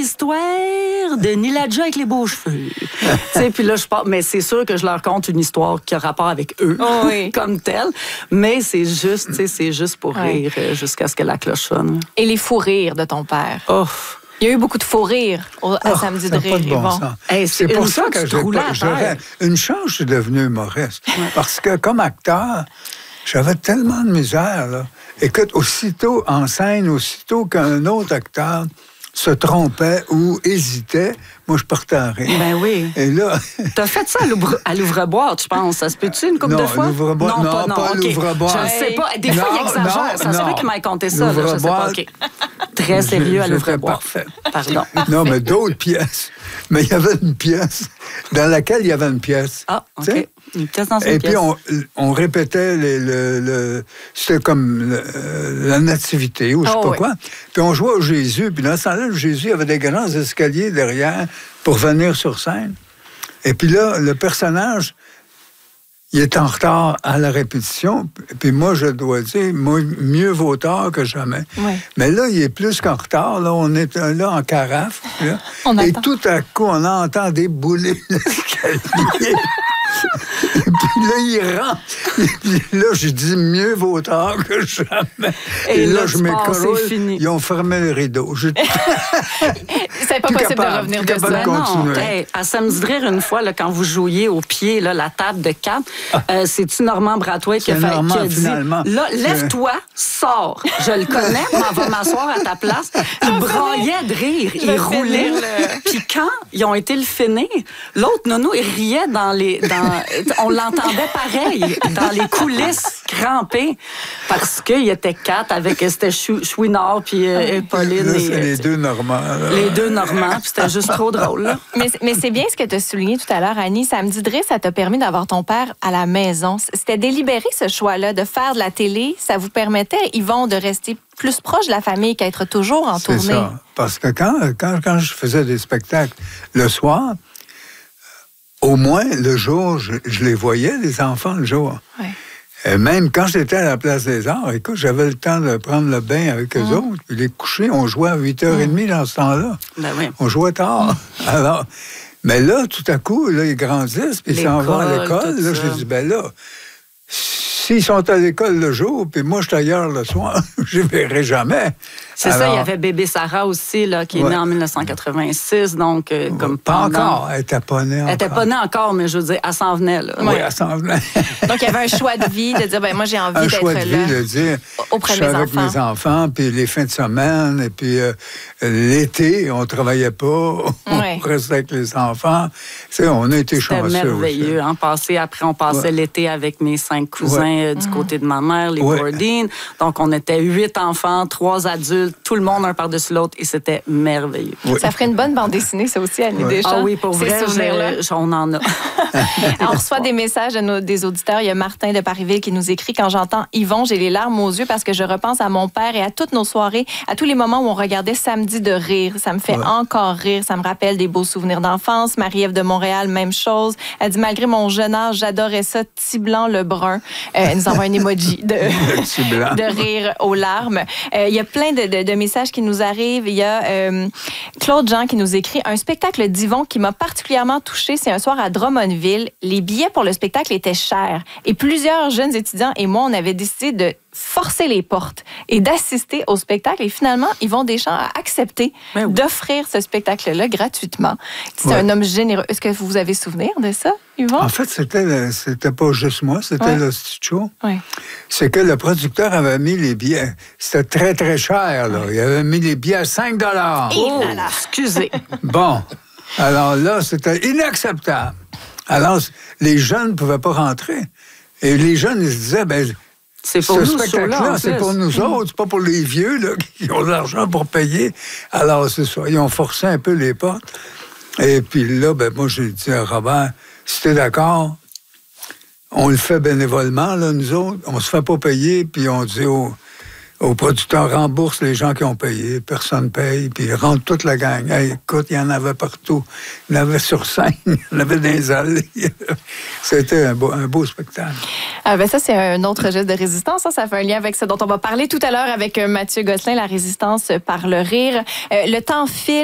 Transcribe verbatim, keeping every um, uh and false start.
l'histoire de Niladja avec les beaux cheveux. Tu sais, puis là, je parle, mais c'est sûr que je leur conte une histoire qui a rapport avec eux, oh oui. comme telle. Mais c'est juste, tu sais, c'est juste pour rire ouais. jusqu'à ce que la cloche sonne. Et les fous rires de ton père. Oh. Il y a eu beaucoup de faux rires au, à oh, Samedi de rire. Bon bon. hey, c'est pour ça que j'aurais une chance, je suis devenu humoriste. Ouais. Parce que comme acteur, j'avais tellement de misère. Là. Écoute, aussitôt en scène, aussitôt qu'un autre acteur se trompait ou hésitait, moi, je partais en rire. Ben oui. Et là... T'as fait ça à l'ouvre-boîte, je pense. Ça se peut-tu une couple non, de fois? Non, pas, non, pas okay. l'ouvre-boîte. Je ne sais pas. Des non, fois, il exagère. Ça serait qu'il m'a compté ça. Là, je sais pas. Okay. Très sérieux à l'ouvre-boîte. Parfait. Pardon. Non, mais d'autres pièces. Mais il y avait une pièce dans laquelle il y avait une pièce. Ah, OK. T'sais? Une pièce dans une Et pièce. puis, on, on répétait les, le, le... C'était comme le, la nativité ou je sais oh, pas oui. quoi. Puis on jouait au Jésus. Puis dans ce temps-là, Jésus avait des grands escaliers derrière pour venir sur scène. Et puis là, le personnage, il est en retard à la répétition. Puis moi, je dois dire, moi, mieux vaut tard que jamais. Oui. Mais là, il est plus qu'en retard. Là, on est là en carafe. Là, on et attend. tout à coup, on entend débouler l'escalier. Et puis là, il rentre. Et puis là, je dis mieux vaut tard que jamais. Et, et là, là, je m'écroule. Ils ont fermé le rideau. Je... C'est pas possible capable, de revenir de ça. De non, hey, à Samedi de rire, une fois, là, quand vous jouiez au pied, là, la table de quatre, ah. euh, c'est-tu Normand Bratois qui a, fait, Normand, qui a dit finalement. là, lève-toi, sors. Je le connais, m'en va m'asseoir à ta place. Il braillait de rire. Il roulait. Le... Puis quand ils ont été le finir, l'autre nono, il riait dans les... Dans, on l'entendait pareil, dans les coulisses crampées, parce qu'il était quatre avec... C'était Chouinard puis euh, Pauline. Là, et, c'est les deux Normands. Là. Les deux Normands, puis c'était juste trop drôle. Là. Mais, mais c'est bien ce que tu as souligné tout à l'heure, Annie. Samedi de rire, ça t'a permis d'avoir ton père à la maison. C'était délibéré, ce choix-là, de faire de la télé. Ça vous permettait, Yvon, de rester plus proche de la famille qu'être toujours en tournée. C'est ça. Parce que quand, quand, quand je faisais des spectacles le soir, au moins, le jour, je, je les voyais, les enfants, le jour. Ouais. Et même quand j'étais à la Place des Arts, écoute, j'avais le temps de prendre le bain avec eux mmh. autres, puis les coucher. On jouait à huit heures trente mmh. dans ce temps-là. Ben oui. On jouait tard. Mmh. Alors, mais là, tout à coup, là, ils grandissent, puis ils s'en vont à l'école. Là, je dis, ben là, s'ils sont à l'école le jour, puis moi, je suis ailleurs le soir, je ne verrai jamais. C'est Alors, ça, il y avait bébé Sarah aussi, là, qui est ouais. née en dix-neuf cent quatre-vingt-six, donc euh, ouais, comme pas pendant... encore, elle n'était pas née encore. Elle n'était pas née encore, mais je veux dire, elle s'en venait, là. Oui, ouais. elle s'en venait. Donc, il y avait un choix de vie, de dire, ben moi, j'ai envie d'être là. Un choix de vie, de dire, auprès je de suis mes avec enfants. mes enfants, puis les fins de semaine, et puis euh, l'été, on ne travaillait pas, on ouais. restait avec les enfants. Tu sais, on a été chanceux. C'était merveilleux, hein, passer, après, on passait ouais. l'été avec mes cinq cousins ouais. euh, du mmh. côté de ma mère, les ouais. Bourdin. Donc, on était huit enfants, trois adultes, tout le monde un par-dessus l'autre, et c'était merveilleux. Oui. Ça ferait une bonne bande dessinée, ça aussi, Annie oui. Deschamps. Ah oui, pour vrai, je, je, on en a. On reçoit des messages de nos, des auditeurs. Il y a Martin de Parisville qui nous écrit « Quand j'entends Yvon, j'ai les larmes aux yeux parce que je repense à mon père et à toutes nos soirées, à tous les moments où on regardait Samedi de rire. Ça me fait ouais. encore rire. Ça me rappelle des beaux souvenirs d'enfance. Marie-Ève de Montréal, même chose. Elle dit « Malgré mon jeune âge, j'adorais ça. Petit blanc, le brun. Euh, » Elle nous envoie un emoji de, de rire aux larmes. Euh, il y a plein de, de, de messages qui nous arrivent. Il y a euh, Claude Jean qui nous écrit « Un spectacle d'Yvon qui m'a particulièrement touchée, c'est un soir à Drummondville. Les billets pour le spectacle étaient chers. Et plusieurs jeunes étudiants et moi, on avait décidé de forcer les portes et d'assister au spectacle. Et finalement, Yvon Deschamps a accepté oui. d'offrir ce spectacle-là gratuitement. C'est ouais. un homme généreux. Est-ce que vous avez souvenir de ça, Yvon? En fait, c'était, c'était pas juste moi, c'était ouais. le show. Ouais. C'est que le producteur avait mis les billets. C'était très, très cher, là. Il avait mis les billets à cinq dollars. Oh, là là, excusez. Bon. Alors là, c'était inacceptable. Alors, les jeunes ne pouvaient pas rentrer. Et les jeunes, ils se disaient, ben c'est pour ce nous, spectacle-là, c'est pour nous autres, c'est pas pour les vieux là, qui ont de l'argent pour payer. Alors, c'est ça. Ils ont forcé un peu les portes. Et puis là, ben moi, j'ai dit à Robert, si t'es d'accord, on le fait bénévolement, là, nous autres. On se fait pas payer, puis on dit aux, aux producteurs, rembourse les gens qui ont payé. Personne paye, puis rentre toute la gang. Hey, écoute, il y en avait partout. Il y en avait sur scène, il y en avait dans les allées. C'était un beau, un beau spectacle. Ah ben ça, c'est un autre geste de résistance. Ça, ça fait un lien avec ce dont on va parler tout à l'heure avec Mathieu Gosselin, la résistance par le rire. Euh, le temps file.